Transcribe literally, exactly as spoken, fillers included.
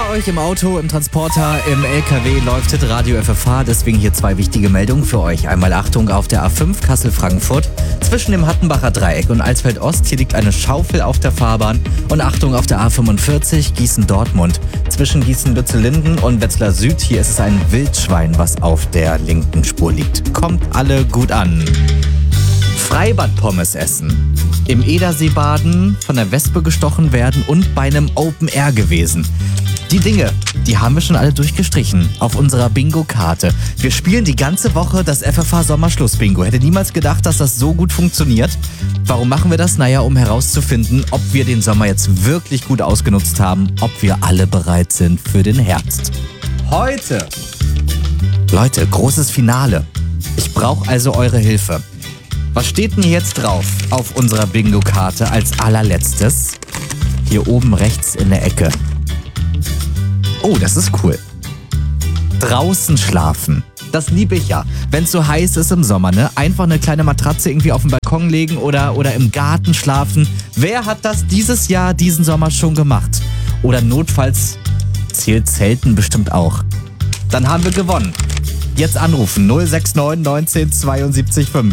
Bei euch im Auto, im Transporter, im L K W läuft das Radio F F H, deswegen hier zwei wichtige Meldungen für euch. Einmal Achtung auf der A fünf Kassel-Frankfurt zwischen dem Hattenbacher Dreieck und Alsfeld-Ost. Hier liegt eine Schaufel auf der Fahrbahn. Und Achtung auf der A fünfundvierzig Gießen-Dortmund zwischen Gießen-Lützellinden und Wetzlar Süd. Hier ist es ein Wildschwein, was auf der linken Spur liegt. Kommt alle gut an. Freibad-Pommes essen, im Edersee baden, von der Wespe gestochen werden und bei einem Open Air gewesen. Die Dinge, die haben wir schon alle durchgestrichen auf unserer Bingo-Karte. Wir spielen die ganze Woche das F F H Sommerschluss-Bingo. Hätte niemals gedacht, dass das so gut funktioniert. Warum machen wir das? Naja, um herauszufinden, ob wir den Sommer jetzt wirklich gut ausgenutzt haben, ob wir alle bereit sind für den Herbst. Heute, Leute, großes Finale. Ich brauche also eure Hilfe. Was steht denn jetzt drauf auf unserer Bingo-Karte als allerletztes? Hier oben rechts in der Ecke. Oh, das ist cool. Draußen schlafen. Das liebe ich ja. Wenn es so heiß ist im Sommer, ne? Einfach eine kleine Matratze irgendwie auf den Balkon legen oder, oder im Garten schlafen. Wer hat das dieses Jahr, diesen Sommer schon gemacht? Oder notfalls zählt Zelten bestimmt auch. Dann haben wir gewonnen. Jetzt anrufen null sechs neun neunzehn zweiundsiebzig fünf.